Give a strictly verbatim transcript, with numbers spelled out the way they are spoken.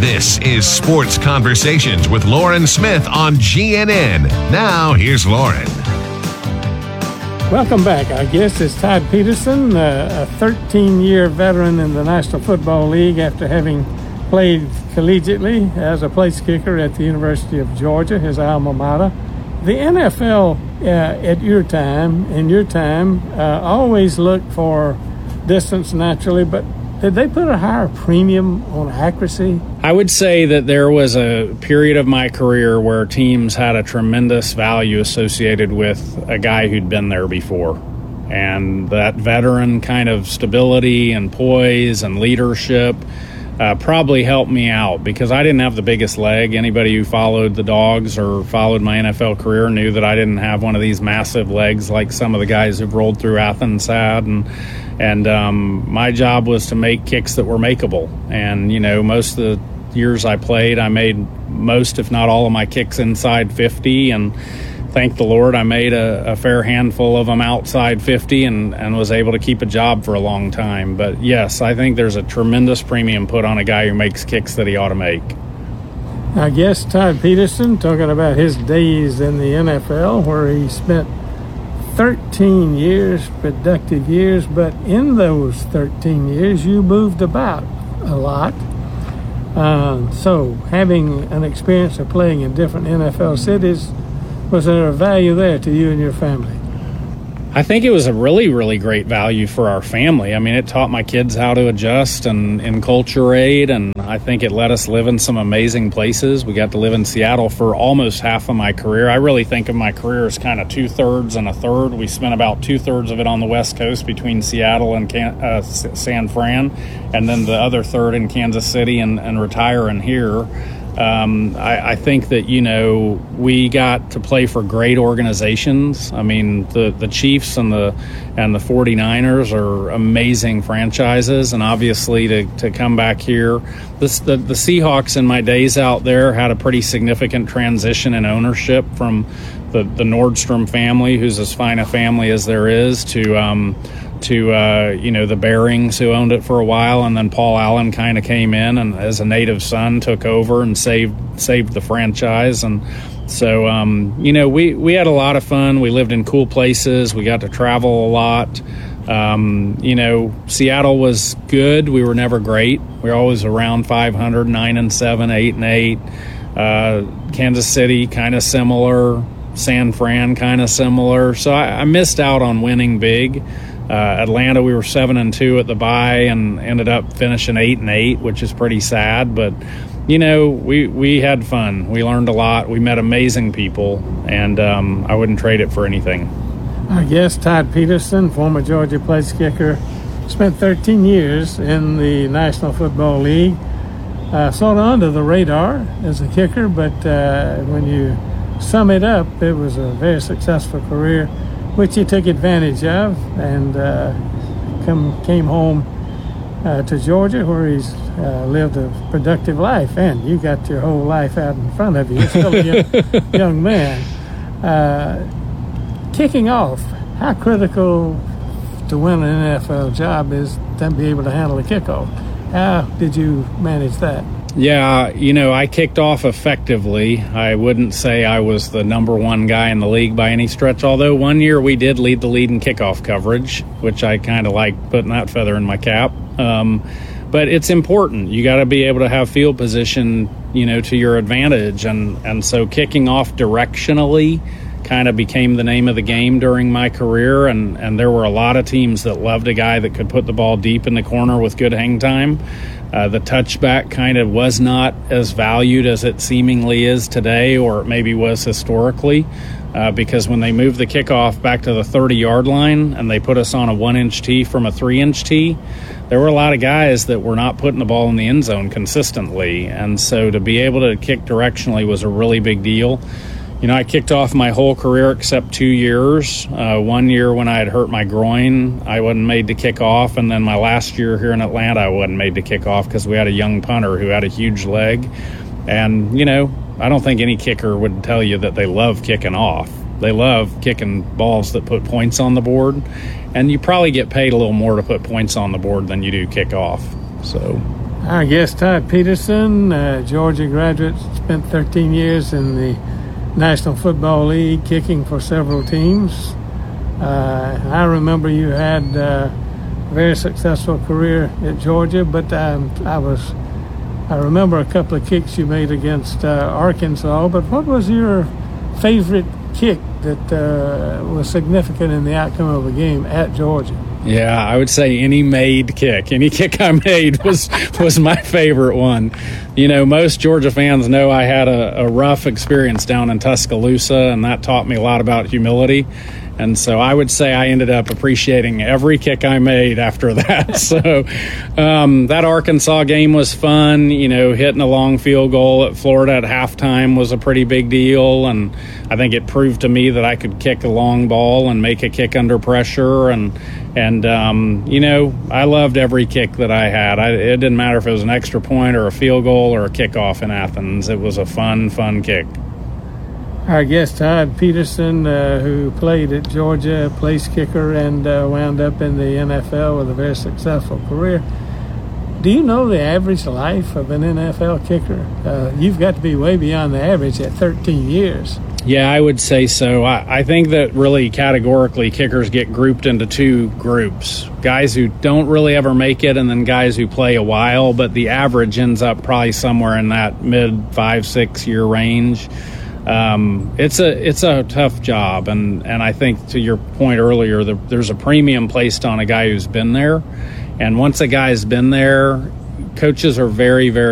This is Sports Conversations with Lauren Smith on G N N. Now, here's Lauren. Welcome back. Our guest is Todd Peterson, uh, a thirteen-year veteran in the National Football League after having played collegiately as a place kicker at the University of Georgia, his alma mater. The N F L uh, at your time, in your time, uh, always looked for distance naturally, but did they put a higher premium on accuracy? I would say that there was a period of my career where teams had a tremendous value associated with a guy who'd been there before. And that veteran kind of stability and poise and leadership uh, probably helped me out because I didn't have the biggest leg. Anybody who followed the Dogs or followed my N F L career knew that I didn't have one of these massive legs like some of the guys who've rolled through Athens had. And And um, my job was to make kicks that were makeable. And, you know, most of the years I played, I made most, if not all of my kicks inside fifty. And thank the Lord, I made a, a fair handful of them outside fifty and, and was able to keep a job for a long time. But, yes, I think there's a tremendous premium put on a guy who makes kicks that he ought to make. I guess Todd Peterson talking about his days in the N F L where he spent thirteen years, productive years, but in those thirteen years you moved about a lot. Uh, so having an experience of playing in different N F L cities, was there a value there to you and your family? I think it was a really, really great value for our family. I mean, it taught my kids how to adjust and enculturate, and I think it let us live in some amazing places. We got to live in Seattle for almost half of my career. I really think of my career as kind of two-thirds and a third. We spent about two-thirds of it on the West Coast between Seattle and Can- uh, San Fran, and then the other third in Kansas City and, and retiring here. Um, I, I think that, you know, we got to play for great organizations. I mean, the, the Chiefs and the and the forty-niners are amazing franchises, and obviously to, to come back here, this, the, the Seahawks in my days out there had a pretty significant transition in ownership from the, the Nordstrom family, who's as fine a family as there is, to um, to, uh, you know, the Bearings, who owned it for a while, and then Paul Allen kind of came in and as a native son took over and saved saved the franchise. And so, um, you know, we, we had a lot of fun. We lived in cool places. We got to travel a lot. Um, you know, Seattle was good. We were never great. We were always around five hundred, nine and seven, eight and eight. Uh, Kansas City, kind of similar. San Fran, kind of similar. So I, I missed out on winning big. Uh, Atlanta, we were seven and two at the bye and ended up finishing eight and eight, which is pretty sad. But you know, we we had fun. We learned a lot. We met amazing people, and um, I wouldn't trade it for anything. Our guest, Todd Peterson, former Georgia place kicker, spent thirteen years in the National Football League. Uh, sort of under the radar as a kicker, but uh, when you sum it up, it was a very successful career, which he took advantage of, and uh, come came home uh, to Georgia, where he's uh, lived a productive life. And you got your whole life out in front of you. You're still a young, young man. Uh, kicking off, how critical to win an N F L job is to be able to handle a kickoff. How did you manage that? Yeah, you know, I kicked off effectively. I wouldn't say I was the number one guy in the league by any stretch, although one year we did lead the lead in kickoff coverage, which I kind of like putting that feather in my cap. Um, but it's important. You got to be able to have field position, you know, to your advantage. And, and so kicking off directionally kind of became the name of the game during my career. And, and there were a lot of teams that loved a guy that could put the ball deep in the corner with good hang time. Uh, the touchback kind of was not as valued as it seemingly is today, or it maybe was historically, uh, because when they moved the kickoff back to the thirty-yard line and they put us on a one-inch tee from a three-inch tee, there were a lot of guys that were not putting the ball in the end zone consistently. And so to be able to kick directionally was a really big deal. You know, I kicked off my whole career except two years. Uh, one year when I had hurt my groin, I wasn't made to kick off. And then my last year here in Atlanta, I wasn't made to kick off because we had a young punter who had a huge leg. And, you know, I don't think any kicker would tell you that they love kicking off. They love kicking balls that put points on the board. And you probably get paid a little more to put points on the board than you do kick off. So... Our guest, Todd Peterson, uh, Georgia graduate, spent thirteen years in the National Football League, kicking for several teams. Uh, I remember you had uh, a very successful career at Georgia, but um, I was, I remember a couple of kicks you made against uh, Arkansas. But what was your favorite kick that uh, was significant in the outcome of a game at Georgia? Yeah, I would say any made kick. Any kick I made was was my favorite one. You know, most Georgia fans know I had a, a rough experience down in Tuscaloosa, and that taught me a lot about humility. And so I would say I ended up appreciating every kick I made after that. So um, that Arkansas game was fun. You know, hitting a long field goal at Florida at halftime was a pretty big deal. And I think it proved to me that I could kick a long ball and make a kick under pressure. And, and um, you know, I loved every kick that I had. I, it didn't matter if it was an extra point or a field goal or a kickoff in Athens. It was a fun, fun kick. Our guest, Todd Peterson, uh, who played at Georgia, place kicker, and uh, wound up in the N F L with a very successful career. Do you know the average life of an N F L kicker? Uh, you've got to be way beyond the average at thirteen years. Yeah, I would say so. I, I think that really categorically kickers get grouped into two groups. Guys who don't really ever make it, and then guys who play a while, but the average ends up probably somewhere in that mid five, six year range. Um, it's a it's a tough job, and, and I think to your point earlier, the, there's a premium placed on a guy who's been there, and once a guy's been there, coaches are very, very